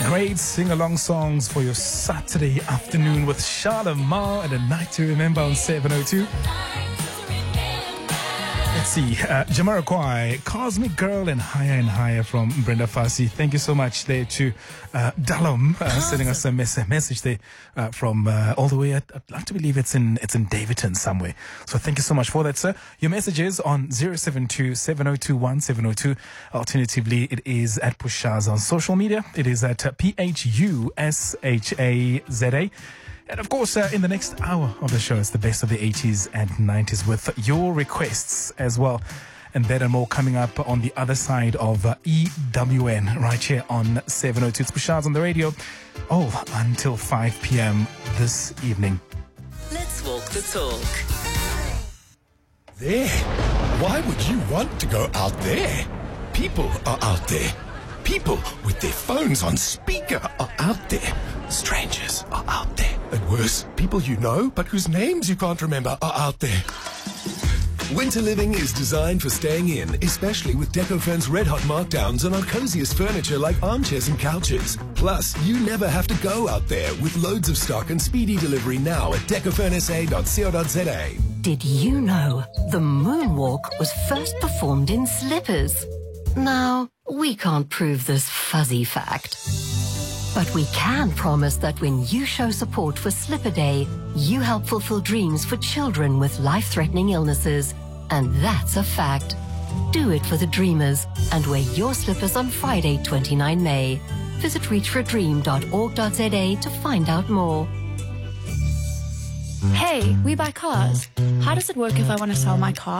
Great sing-along songs for your Saturday afternoon with Charlemagne and A Night to Remember on 702. Let's see, Jamiroquai, Cosmic Girl and Higher from Brenda Fassie. Thank you so much there to Dalom sending us a message there from all the way, I'd like to believe it's in Davidton somewhere. So thank you so much for that, sir. Your message is on 072-7021-702. Alternatively, it is at Pushaza on social media. It is at PHUSHAZA. And of course, in the next hour of the show, it's the best of the 80s and 90s with your requests as well. And that and more coming up on the other side of EWN right here on 702. It's Pushaz on the radio. Until 5 p.m. this evening. Let's walk the talk. There. Why would you want to go out there? People are out there. People with their phones on speaker are out there. Strangers are out there. And worse, people you know, but whose names you can't remember are out there. Winter living is designed for staying in, especially with Decofurn's red-hot markdowns on our coziest furniture like armchairs and couches. Plus, you never have to go out there with loads of stock and speedy delivery now at decofurnsa.co.za. Did you know the moonwalk was first performed in slippers? Now, we can't prove this fuzzy fact. But we can promise that when you show support for Slipper Day, you help fulfill dreams for children with life-threatening illnesses. And that's a fact. Do it for the dreamers and wear your slippers on Friday, 29 May. Visit reachforadream.org.za to find out more. Hey, we buy cars. How does it work if I want to sell my car?